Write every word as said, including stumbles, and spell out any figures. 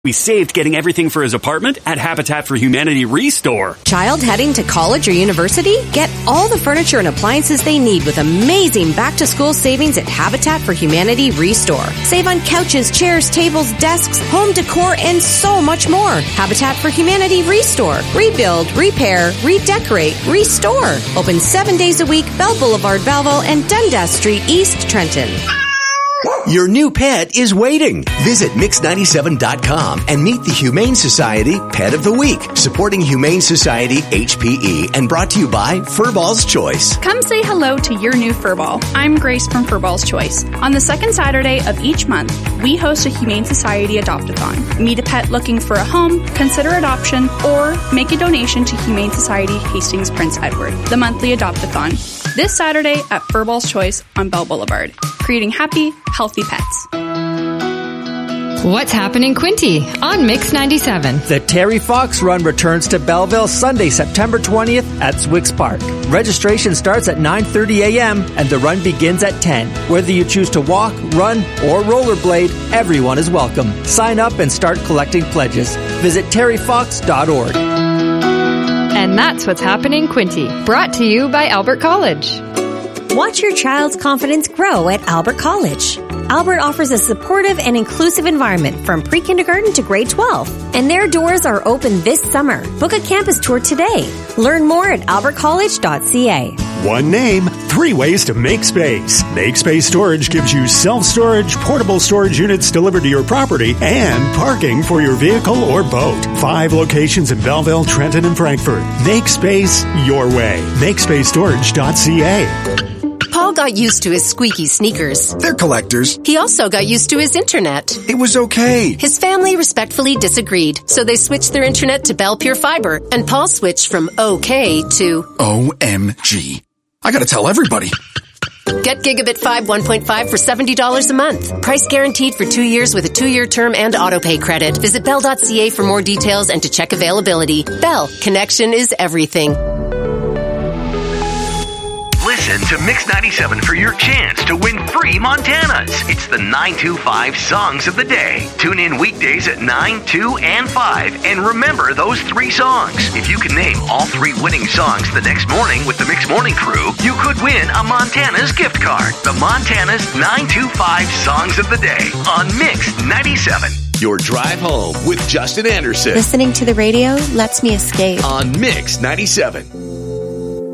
We saved getting everything for his apartment at Habitat for Humanity Restore. Child heading to college or university? Get all the furniture and appliances they need with amazing back-to-school savings at Habitat for Humanity Restore. Save on couches, chairs, tables, desks, home decor, and so much more. Habitat for Humanity Restore. Rebuild, repair, redecorate, restore. Open seven days a week, Bell Boulevard, Belleville, and Dundas Street East, Trenton. Your new pet is waiting. Visit mix ninety-seven dot com and meet the Humane Society Pet of the Week, supporting Humane Society H P E and brought to you by Furball's Choice. Come say hello to your new Furball. I'm Grace from Furball's Choice. On the second Saturday of each month, we host a Humane Society Adopt-a-thon. Meet a pet looking for a home, consider adoption, or make a donation to Humane Society Hastings Prince Edward, the monthly Adopt-a-thon. This Saturday at Furball's Choice on Bell Boulevard, creating happy, healthy pets. What's happening, Quinty on Mix ninety-seven? The Terry Fox Run returns to Belleville Sunday, September twentieth at Swicks Park. Registration starts at nine thirty a.m. and the run begins at ten. Whether you choose to walk, run, or rollerblade, everyone is welcome. Sign up and start collecting pledges. Visit terry fox dot org. And that's what's happening, Quinty. Brought to you by Albert College. Watch your child's confidence grow at Albert College. Albert offers a supportive and inclusive environment from pre-kindergarten to grade twelve. And their doors are open this summer. Book a campus tour today. Learn more at albert college dot c a. One name, three ways to make space. Make Space Storage gives you self-storage, portable storage units delivered to your property, and parking for your vehicle or boat. Five locations in Belleville, Trenton, and Frankfort. Make space your way. make space storage dot c a. Paul got used to his squeaky sneakers. They're collectors. He also got used to his internet. It was okay. His family respectfully disagreed, so they switched their internet to Bell Pure Fiber, and Paul switched from okay to O M G. I gotta tell everybody. Get Gigabit five one point five for seventy dollars a month. Price guaranteed for two years with a two-year term and autopay credit. Visit bell dot c a for more details and to check availability. Bell, connection is everything. Listen to Mix ninety-seven for your chance to win free Montanas. It's the nine two five Songs of the Day. Tune in weekdays at nine, two, and five, and remember those three songs. If you can name all three winning songs the next morning with the Mix Morning Crew, you could win a Montana's gift card. The Montana's nine two five Songs of the Day on Mix ninety-seven. Your drive home with Justin Anderson Listening to the radio lets me escape. on Mix ninety-seven.